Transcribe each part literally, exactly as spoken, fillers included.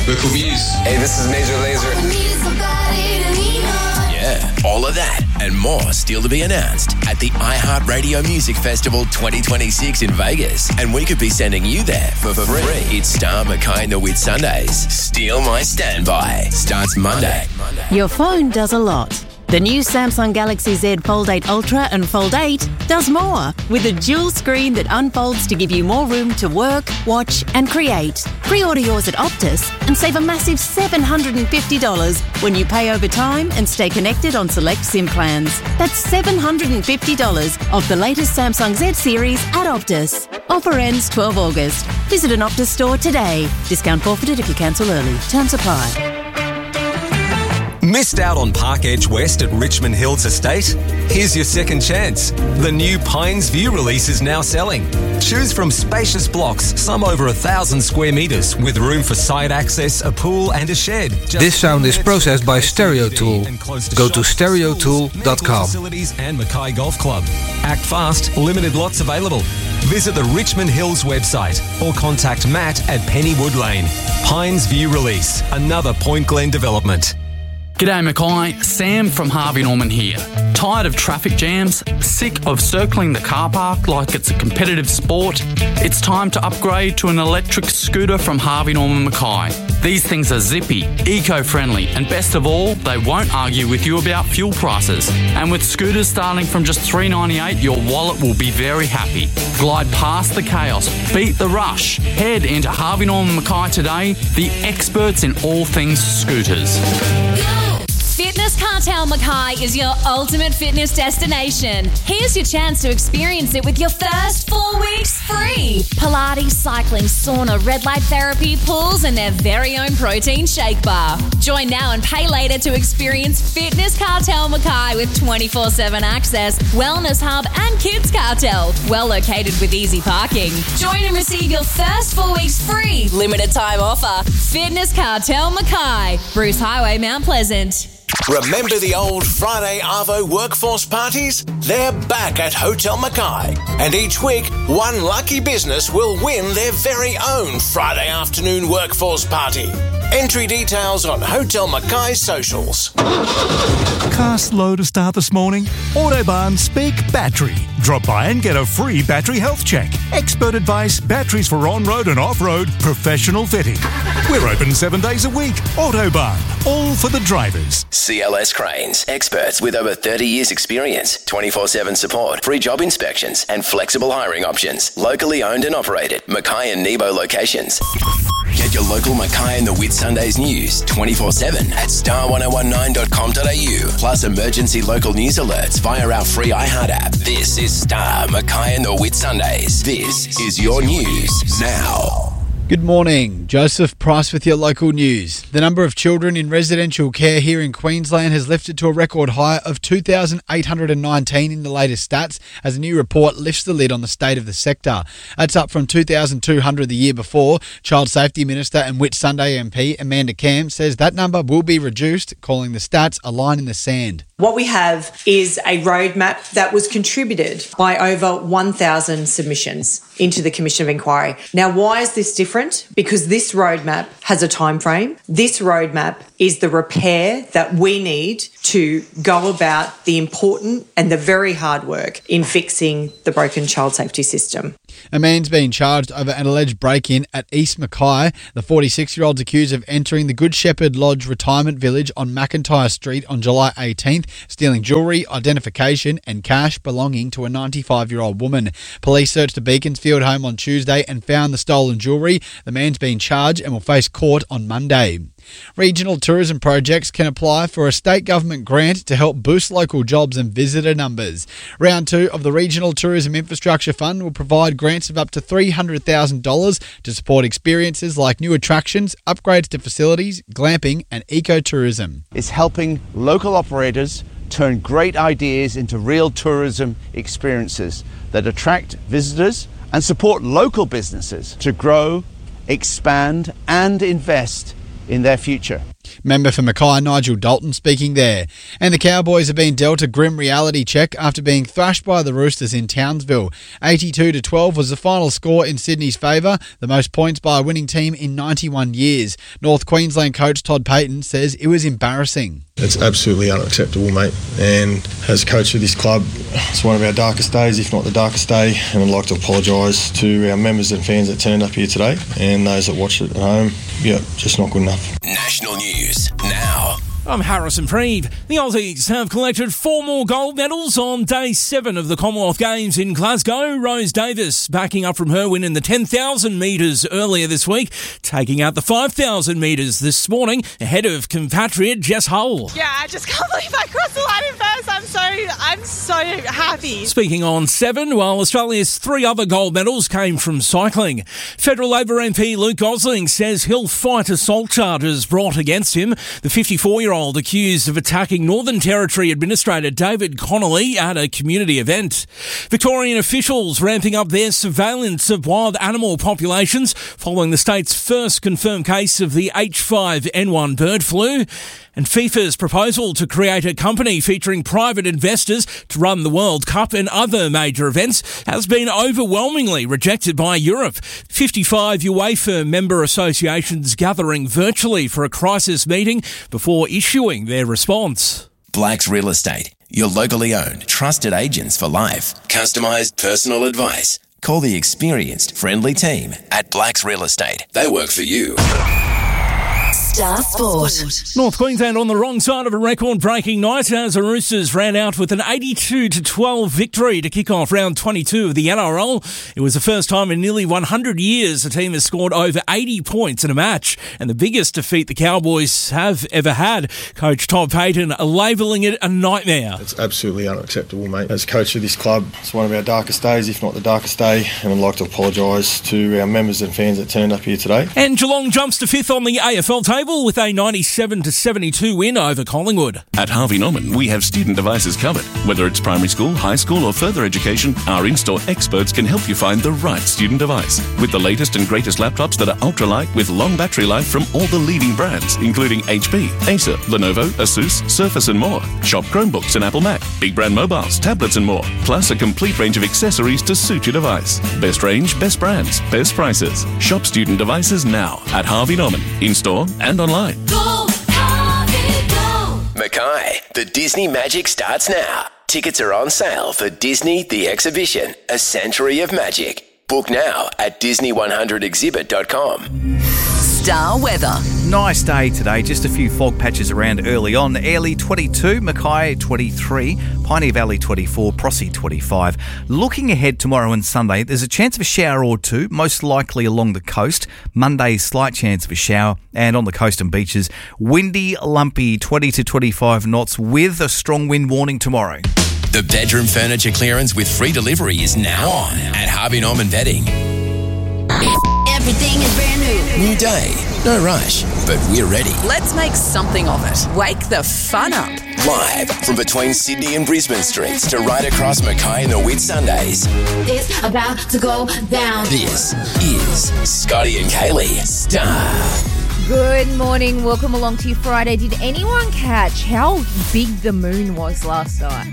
Local Views. Hey, this is Major Lazer. Yeah, all of that and more still to be announced at the iHeartRadio Music Festival twenty twenty-six in Vegas. And we could be sending you there for free. It's Star Mackay and the Whitsundays. Steal My Standby. Starts Monday. Your phone does a lot. The new Samsung Galaxy Z Fold eight Ultra and Fold eight does more with a dual screen that unfolds to give you more room to work, watch and create. Pre-order yours at Optus and save a massive seven hundred fifty dollars when you pay over time and stay connected on select SIM plans. That's seven hundred fifty dollars of the latest Samsung Z series at Optus. Offer ends twelfth of August. Visit an Optus store today. Discount forfeited if you cancel early. Terms apply. Missed out on Park Edge West at Richmond Hills Estate? Here's your second chance. The new Pines View release is now selling. Choose from spacious blocks, some over a thousand square metres, with room for side access, a pool and a shed. Just this sound is processed by Stereo Tool. Go to stereo tool dot com. Facilities and Mackay Golf Club. Act fast, limited lots available. Visit the Richmond Hills website or contact Matt at Pennywood Lane. Pines View release, another Point Glen development. G'day Mackay, Sam from Harvey Norman here. Tired of traffic jams? Sick of circling the car park like it's a competitive sport? It's time to upgrade to an electric scooter from Harvey Norman Mackay. These things are zippy, eco-friendly, and best of all, they won't argue with you about fuel prices. And with scooters starting from just three dollars ninety-eight, your wallet will be very happy. Glide past the chaos, beat the rush. Head into Harvey Norman Mackay today, the experts in all things scooters. Fitness Cartel Mackay is your ultimate fitness destination. Here's your chance to experience it with your first four weeks free. Pilates, cycling, sauna, red light therapy, pools, and their very own protein shake bar. Join now and pay later to experience Fitness Cartel Mackay with twenty-four seven access, wellness hub, and kids cartel. Well located with easy parking. Join and receive your first four weeks free. Limited time offer. Fitness Cartel Mackay, Bruce Highway, Mount Pleasant. Remember the old Friday Arvo workforce parties? They're back at Hotel Mackay. And each week, one lucky business will win their very own Friday afternoon workforce party. Entry details on Hotel Mackay's socials. Car slow to start this morning? Autobahn Speak Battery. Drop by and get a free battery health check. Expert advice, batteries for on-road and off-road, professional fitting. We're open seven days a week. Autobahn, all for the drivers. C L S Cranes, experts with over thirty years experience, twenty-four seven support, free job inspections and flexible hiring options. Locally owned and operated, Mackay and Nebo locations. Get your local Mackay and the Whitsundays news twenty-four seven at star ten nineteen dot com dot a u. Plus emergency local news alerts via our free iHeart app. This is Star Mackay and the Whitsundays. This is your news now. Good morning, Joseph Price with your local news. The number of children in residential care here in Queensland has lifted to a record high of two thousand eight hundred nineteen in the latest stats as a new report lifts the lid on the state of the sector. That's up from two thousand two hundred the year before. Child Safety Minister and Whitsunday M P Amanda Cam says that number will be reduced, calling the stats a line in the sand. What we have is a roadmap that was contributed by over one thousand submissions into the Commission of Inquiry. Now, why is this different? Because this roadmap has a time frame. This roadmap is the repair that we need to go about the important and the very hard work in fixing the broken child safety system. A man's been charged over an alleged break-in at East Mackay. The forty-six-year-old's accused of entering the Good Shepherd Lodge retirement village on McIntyre Street on July eighteenth, stealing jewellery, identification and cash belonging to a ninety-five-year-old woman. Police searched the Beaconsfield home on Tuesday and found the stolen jewellery. The man's been charged and will face court on Monday. Regional tourism projects can apply for a state government grant to help boost local jobs and visitor numbers. Round two of the Regional Tourism Infrastructure Fund will provide grants of up to three hundred thousand dollars to support experiences like new attractions, upgrades to facilities, glamping and ecotourism. It's helping local operators turn great ideas into real tourism experiences that attract visitors and support local businesses to grow, expand and invest in their future. Member for Mackay, Nigel Dalton, speaking there. And the Cowboys have been dealt a grim reality check after being thrashed by the Roosters in Townsville. eighty-two to twelve was the final score in Sydney's favour, the most points by a winning team in ninety-one years. North Queensland coach Todd Payton says it was embarrassing. It's absolutely unacceptable, mate. And as coach of this club, it's one of our darkest days, if not the darkest day. And I'd like to apologise to our members and fans that turned up here today and those that watched it at home. Yeah, just not good enough. National news now. I'm Harrison Freed. The Aussies have collected four more gold medals on day seven of the Commonwealth Games in Glasgow. Rose Davis backing up from her win in the ten thousand metres earlier this week, taking out the five thousand metres this morning ahead of compatriot Jess Hull. Yeah, I just can't believe I crossed the line in first. I'm so, I'm so happy. Speaking on seven, while Australia's three other gold medals came from cycling. Federal Labor M P Luke Gosling says he'll fight assault charges brought against him. The fifty-four-year-old accused of attacking Northern Territory Administrator David Connolly at a community event. Victorian officials ramping up their surveillance of wild animal populations following the state's first confirmed case of the H five N one bird flu. And FIFA's proposal to create a company featuring private investors to run the World Cup and other major events has been overwhelmingly rejected by Europe. fifty-five UEFA member associations gathering virtually for a crisis meeting before issuing their response. Blacks Real Estate, your locally owned, trusted agents for life. Customised personal advice. Call the experienced, friendly team at Blacks Real Estate. They work for you. Star Sport. North Queensland on the wrong side of a record-breaking night as the Roosters ran out with an eighty-two to twelve victory to kick off round twenty-two of the N R L. It was the first time in nearly one hundred years a team has scored over eighty points in a match, and the biggest defeat the Cowboys have ever had. Coach Todd Payton labelling it a nightmare. It's absolutely unacceptable, mate. As coach of this club, it's one of our darkest days, if not the darkest day, and I'd like to apologise to our members and fans that turned up here today. And Geelong jumps to fifth on the A F L table with a ninety-seven to seventy-two win over Collingwood. At Harvey Norman, we have student devices covered. Whether it's primary school, high school or further education, our in-store experts can help you find the right student device. With the latest and greatest laptops that are ultralight with long battery life from all the leading brands, including H P, Acer, Lenovo, Asus, Surface and more. Shop Chromebooks and Apple Mac, big brand mobiles, tablets and more. Plus a complete range of accessories to suit your device. Best range, best brands, best prices. Shop student devices now at Harvey Norman, in-store and online. Go, Harvey, go! Mackay, the Disney Magic starts now. Tickets are on sale for Disney The Exhibition, A Century of Magic. Book now at disney one hundred exhibit dot com. Star weather. Nice day today, just a few fog patches around early on. Airlie twenty-two, Mackay twenty-three, Piney Valley twenty-four, Prossie twenty-five. Looking ahead tomorrow and Sunday, there's a chance of a shower or two, most likely along the coast. Monday, slight chance of a shower, and on the coast and beaches, windy, lumpy, twenty to twenty-five knots with a strong wind warning tomorrow. The bedroom furniture clearance with free delivery is now on at Harvey Norman Bedding. Everything is brand new. New day, no rush, but we're ready. Let's make something of it. Wake the fun up. Live from between Sydney and Brisbane streets to right across Mackay and the Whitsundays. It's about to go down. This is Scotty and Kaylee Star. Good morning. Welcome along to your Friday. Did anyone catch how big the moon was last night?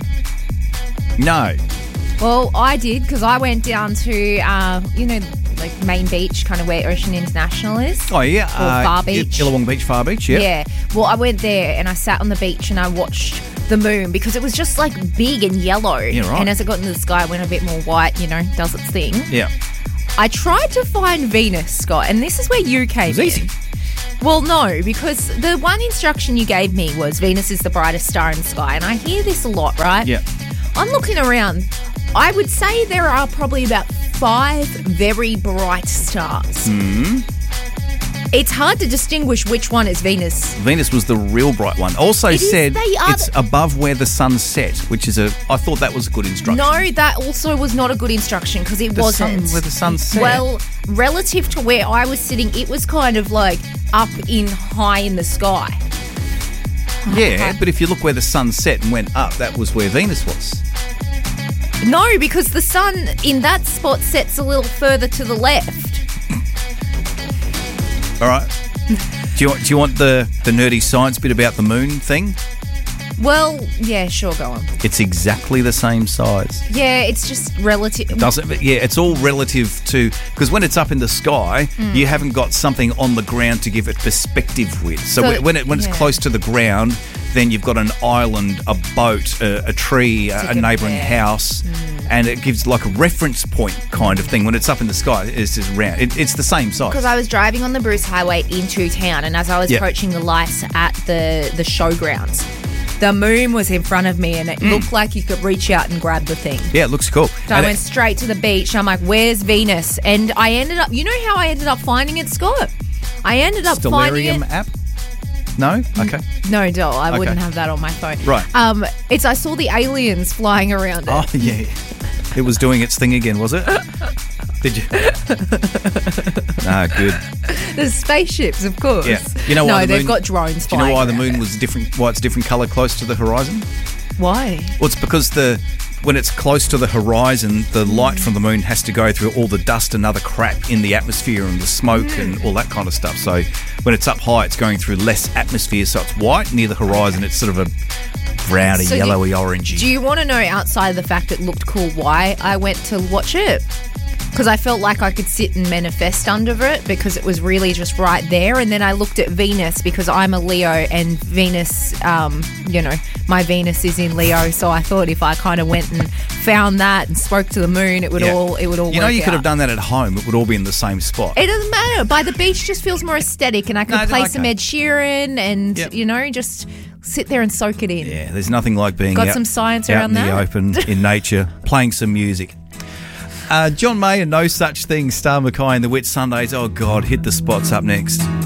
No. Well, I did because I went down to, uh, you know, like main beach, kind of where Ocean International is. Oh, yeah. Or uh, Far Beach. Illawong Beach, Far Beach, yeah. Yeah. Well, I went there and I sat on the beach and I watched the moon because it was just like big and yellow. Yeah, right. And as it got into the sky, it went a bit more white, you know, does its thing. Yeah. I tried to find Venus, Scott, and this is where you came It was in. easy. Well, no, because the one instruction you gave me was Venus is the brightest star in the sky, and I hear this a lot, right? Yeah. I'm looking around. I would say there are probably about five very bright stars. Hmm. It's hard to distinguish which one is Venus. Venus was the real bright one. Also It is- said they are it's the- above where the sun set, which is a. I thought that was a good instruction. No, that also was not a good instruction because it The wasn't. sun where the sun set. Well, relative to where I was sitting, it was kind of like up in high in the sky. Yeah, but if you look where the sun set and went up, that was where Venus was. No, because the sun in that spot sets a little further to the left. All right. Do you want, do you want the, the nerdy science bit about the moon thing? Well, yeah, sure, go on. It's exactly the same size. Yeah, it's just relative. Doesn't it? Yeah, it's all relative to, because when it's up in the sky, Mm. you haven't got something on the ground to give it perspective with. So, So, when, when, it, when yeah. it's close to the ground, then you've got an island, a boat, a, a tree, a, a neighbouring house, and it gives like a reference point kind of thing. When it's up in the sky, it's just round. It, it's the same size. Because I was driving on the Bruce Highway into town, and as I was Yeah. approaching the lights at the, the showgrounds, the moon was in front of me, and it Mm. looked like you could reach out and grab the thing. Yeah, it looks cool. So I And went it- straight to the beach. I'm like, where's Venus? And I ended up, you know how I ended up finding it, Scott? I ended up finding Stellarium it. app? No? Okay. No, doll, I Okay. wouldn't have that on my phone. Right. Um, it's I saw the aliens flying around it. Oh, yeah. It was doing its thing again, was it? Did you? Ah, good. The spaceships, of course. Yeah. You know why No, the they've moon- got drones Do you know flying why the around moon was different? Why it's different colour close to the horizon? Why? Well, it's because the when it's close to the horizon, the light from the moon has to go through all the dust and other crap in the atmosphere and the smoke and all that kind of stuff. So when it's up high, it's going through less atmosphere, so it's white. Near the horizon, it's sort of a browny, So do- yellowy, orangey. Do you want to know, outside of the fact it looked cool, why I went to watch it? Because I felt like I could sit and manifest under it because it was really just right there. And then I looked at Venus because I'm a Leo, and Venus, um, you know, my Venus is in Leo. So I thought if I kind of went and found that and spoke to the moon, it would Yeah. all it would all You know, work you could out. have done that at home. It would all be in the same spot. It doesn't matter. By the beach just feels more aesthetic, and I could No, play okay. some Ed Sheeran and, you know, just sit there and soak it in. Yeah, there's nothing like being Got out, some science out around in the that? open, in nature, playing some music. Uh, John Mayer, No Such Thing, Star Mackay and the Wet Sundays. Oh, God, hit the spots up next.